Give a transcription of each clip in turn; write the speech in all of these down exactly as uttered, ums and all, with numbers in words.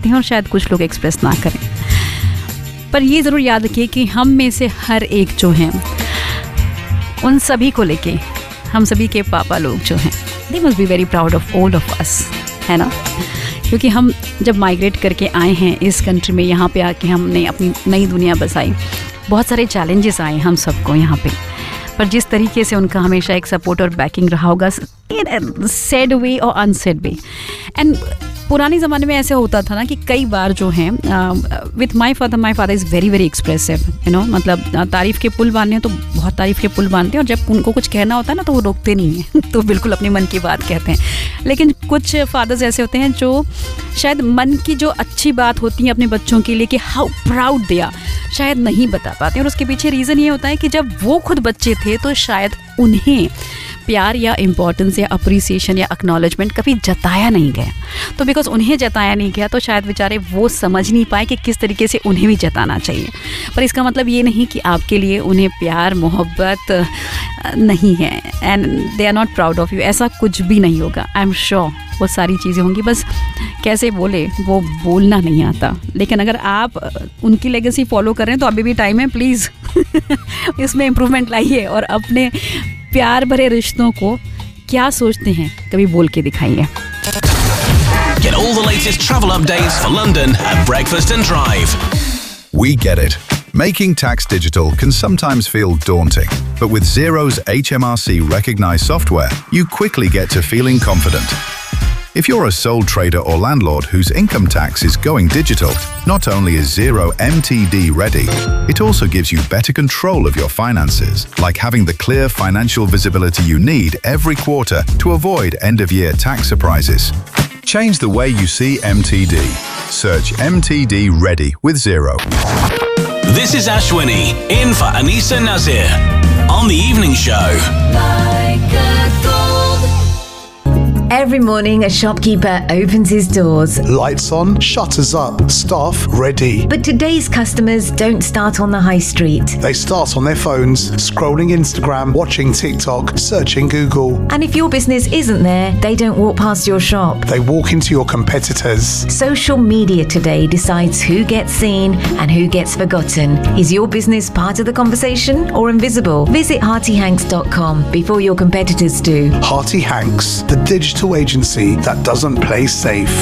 करते हैं और शायद कुछ लोग एक्सप्रेस ना करें। पर ये ज़रूर याद रखिए कि हम में से हर एक जो हैं उन सभी को लेके हम सभी के पापा लोग जो हैं they must be very proud of all of us, है ना। क्योंकि हम जब माइग्रेट करके आए हैं इस कंट्री में, यहाँ पे आके हमने अपनी नई दुनिया बसाई, बहुत सारे चैलेंजेस आए हम सबको यहाँ पे, पर जिस तरीके से उनका हमेशा एक सपोर्ट और बैकिंग रहा होगा, सेड वे और अनसेड वे। एंड पुराने ज़माने में ऐसे होता था ना कि कई बार जो हैं with my father, my father is very very expressive, you know, मतलब तारीफ़ के पुल बांधने हैं तो बहुत तारीफ़ के पुल बांधते हैं, और जब उनको कुछ कहना होता है ना तो वो रोकते नहीं हैं तो बिल्कुल अपने मन की बात कहते हैं। लेकिन कुछ फादर्स ऐसे होते हैं जो शायद मन की जो अच्छी बात होती है अपने बच्चों के लिए कि हाउ प्राउड दे आर, शायद नहीं बता पाते, और उसके पीछे रीज़न ये होता है कि जब वो खुद बच्चे थे तो शायद उन्हें प्यार या इम्पोर्टेंस या अप्रिसिएशन या एक्नॉलेजमेंट कभी जताया नहीं गया। तो बिकॉज उन्हें जताया नहीं गया तो शायद बेचारे वो समझ नहीं पाए कि किस तरीके से उन्हें भी जताना चाहिए। पर इसका मतलब ये नहीं कि आपके लिए उन्हें प्यार मोहब्बत नहीं है and they are not proud of you, ऐसा कुछ भी नहीं होगा। आई एम श्योर वो सारी चीज़ें होंगी, बस कैसे बोले वो बोलना नहीं आता। लेकिन अगर आप उनकी लेगेसी फॉलो कर रहे हैं तो अभी भी टाइम है, प्लीज़ इसमें इम्प्रूवमेंट लाइए और अपने प्यार भरे रिश्तों को क्या सोचते हैं कभी बोल के दिखाइए। Get all the latest travel updates for London at Breakfast and Drive. We get it. Making tax digital can sometimes feel daunting, but with Xero's H M R C recognized software, you quickly get to feeling confident. If you're a sole trader or landlord whose income tax is going digital, not only is Xero M T D ready, it also gives you better control of your finances, like having the clear financial visibility you need every quarter to avoid end-of-year tax surprises. Change the way you see M T D. Search M T D Ready with Xero. This is Ashwini, in for Anisa Nazir, on the evening show. Like a gold. Every morning, a shopkeeper opens his doors. Lights on, shutters up, staff ready. But today's customers don't start on the high street. They start on their phones, scrolling Instagram, watching TikTok, searching Google. And if your business isn't there, they don't walk past your shop. They walk into your competitors. Social media today decides who gets seen and who gets forgotten. Is your business part of the conversation or invisible? Visit hearty hanks dot com before your competitors do. Hearty Hanks, the digital agency that doesn't play safe.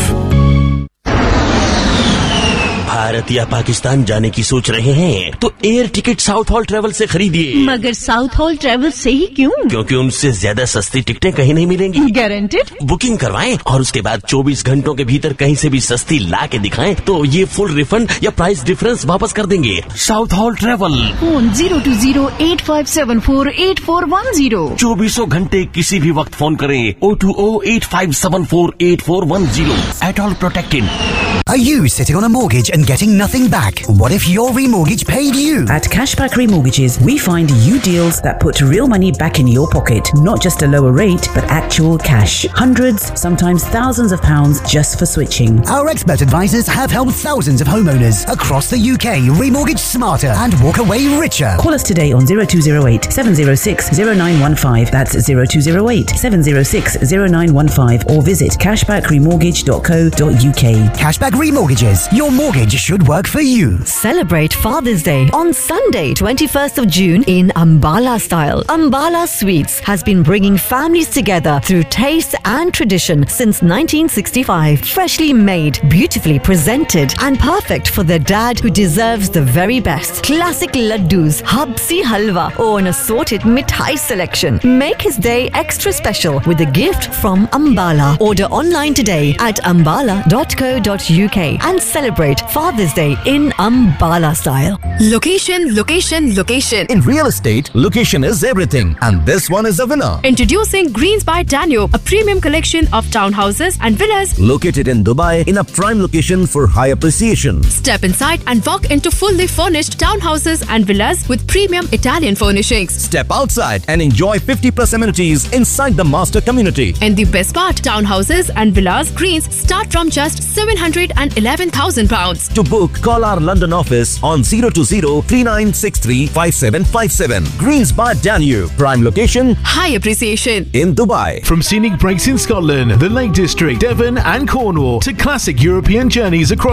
Bharat या पाकिस्तान जाने की सोच रहे हैं तो air ticket south hall travel से खरीदिए। मगर साउथ हॉल ट्रेवल से ही क्यों? क्योंकि उनसे ज्यादा सस्ती टिकटें कहीं नहीं मिलेंगी। गारंटेड? बुकिंग करवाएं और उसके बाद चौबीस घंटों के भीतर कहीं से भी सस्ती ला के दिखाएं तो ये फुल रिफंड या प्राइस डिफरेंस वापस कर देंगे। South hall travel, phone zero to zero eight five seven four eight four one zero. चौबीसों घंटे किसी भी वक्त फोन करें O two O eight five seven four eight four one zero. At all protected. Are you sitting on a mortgage and getting nothing back? What if your remortgage paid you? At Cashback Remortgages, we find you deals that put real money back in your pocket. Not just a lower rate, but actual cash. Hundreds, sometimes thousands of pounds just for switching. Our expert advisors have helped thousands of homeowners across the U K remortgage smarter and walk away richer. Call us today on zero two zero eight seven zero six zero nine one five. That's zero two zero eight seven zero six zero nine one five or visit cashback remortgage dot co dot uk. Cashback Remortgages. Your mortgage should work for you. Celebrate Father's Day on Sunday, twenty-first of June in Ambala style. Ambala Sweets has been bringing families together through taste and tradition since nineteen sixty-five. Freshly made, beautifully presented and perfect for the dad who deserves the very best. Classic laddus, habsi halwa or an assorted mithai selection. Make his day extra special with a gift from Ambala. Order online today at ambala dot co dot uk and celebrate Father's Day in Ambala style. Location, location, location. In real estate, location is everything, and this one is a winner. Introducing Greens by Danube, a premium collection of townhouses and villas located in Dubai in a prime location for high appreciation. Step inside and walk into fully furnished townhouses and villas with premium Italian furnishings. Step outside and enjoy fifty plus amenities inside the master community. And the best part, townhouses and villas Greens start from just seven hundred eleven thousand pounds. To book, call our London office on zero two zero three nine six three five seven five seven. Greens by Danube. Prime location. High appreciation. In Dubai. From scenic breaks in Scotland, the Lake District, Devon and Cornwall to classic European journeys across